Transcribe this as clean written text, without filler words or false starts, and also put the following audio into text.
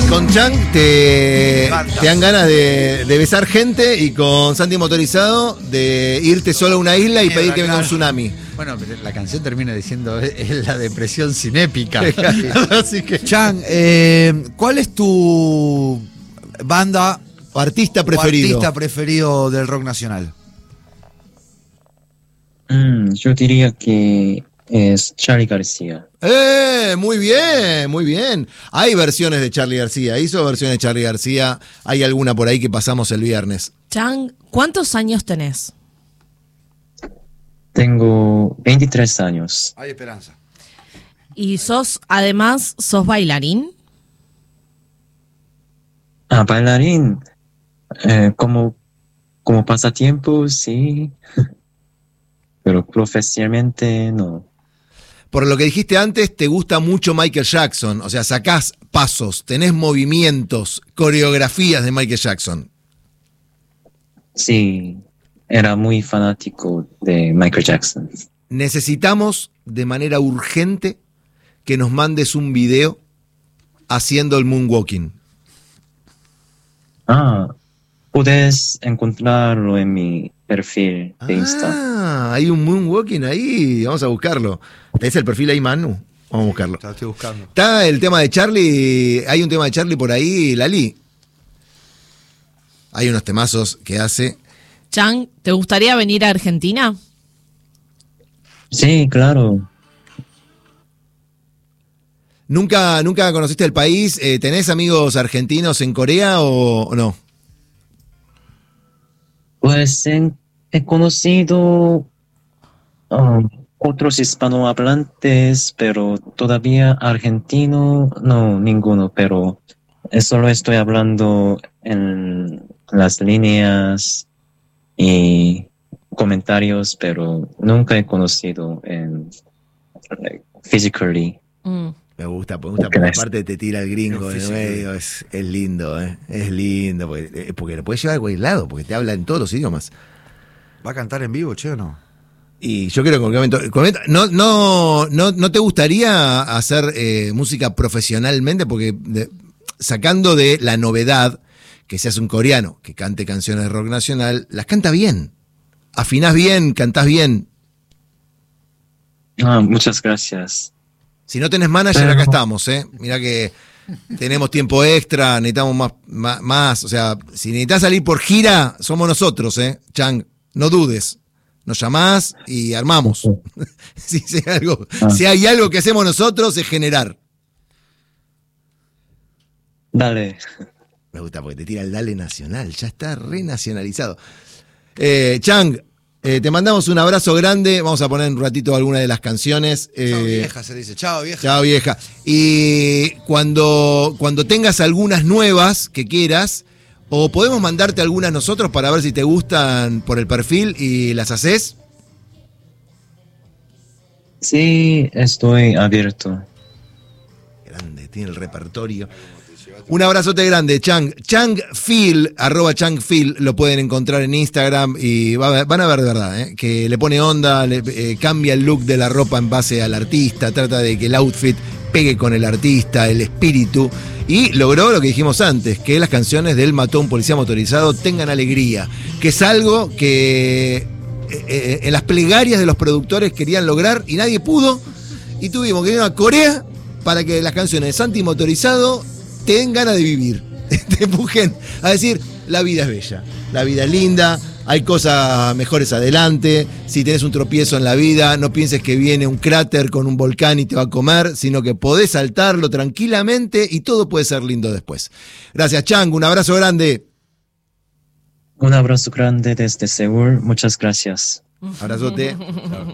Con Chang te dan ganas de besar gente y con Santi Motorizado de irte solo a una isla y pedir que venga un tsunami. Bueno, pero la canción termina diciendo es la depresión cinépica. Así que Chang, ¿cuál es tu banda artista o preferido. artista preferido del rock nacional? Yo diría que es Charly García. Muy bien, muy bien. Hay versiones de Charly García, hizo versiones de Charly García. Hay alguna por ahí que pasamos el viernes. Chang, ¿cuántos años tenés? Tengo 23 años. Hay esperanza. ¿Y además, sos bailarín? Bailarín. Como pasatiempo, sí. Pero profesionalmente, no. Por lo que dijiste antes, te gusta mucho Michael Jackson. O sea, sacás pasos, tenés movimientos, coreografías de Michael Jackson. Sí, era muy fanático de Michael Jackson. Necesitamos de manera urgente que nos mandes un video haciendo el moonwalking. Puedes encontrarlo en mi perfil de Insta. Hay un moonwalking ahí. Vamos a buscarlo. ¿Es el perfil ahí, Manu? Vamos a buscarlo. Lo estoy buscando. Está el tema de Charly. Hay un tema de Charly por ahí, Lali. Hay unos temazos que hace. Chang, ¿te gustaría venir a Argentina? Sí, claro. ¿Nunca conociste el país? ¿Tenés amigos argentinos en Corea o no? Pues he conocido otros hispanohablantes, pero todavía argentino, no, ninguno, pero solo estoy hablando en las líneas y comentarios, pero nunca he conocido physically. Me gusta porque aparte te tira el gringo en medio, es lindo, es lindo, porque lo puedes llevar a cualquier lado, porque te habla en todos los idiomas. ¿Va a cantar en vivo, che, o no? Y yo creo que en cualquier momento, ¿no te gustaría hacer música profesionalmente? Porque sacando de la novedad que seas un coreano que cante canciones de rock nacional, las canta bien, afinás bien, cantás bien. Muchas gracias. Si no tenés manager, acá estamos, Mirá que tenemos tiempo extra, necesitamos más. O sea, si necesitas salir por gira, somos nosotros, Chang. No dudes. Nos llamás y armamos. Si hay algo que hacemos nosotros, es generar. Dale. Me gusta porque te tira el dale nacional. Ya está renacionalizado. Chang, te mandamos un abrazo grande. Vamos a poner en un ratito alguna de las canciones. Chao vieja, se dice. Chao vieja. Chao vieja. Y cuando tengas algunas nuevas que quieras, o podemos mandarte algunas nosotros para ver si te gustan por el perfil y las haces. Sí, estoy abierto. Grande, tiene el repertorio. Un abrazote grande, Chang. Changfil, @Changfil, lo pueden encontrar en Instagram y van a ver de verdad, que le pone onda, cambia el look de la ropa en base al artista, trata de que el outfit pegue con el artista, el espíritu, y logró lo que dijimos antes, que las canciones del Mató a un policía motorizado tengan alegría, que es algo que en las plegarias de los productores querían lograr y nadie pudo, y tuvimos que ir a Corea para que las canciones de Santi Motorizado te den ganas de vivir, te empujen a decir, la vida es bella, la vida es linda, hay cosas mejores adelante, si tenés un tropiezo en la vida, no pienses que viene un cráter con un volcán y te va a comer, sino que podés saltarlo tranquilamente y todo puede ser lindo después. Gracias, Chang, un abrazo grande. Un abrazo grande desde Seúl, muchas gracias. Abrazote.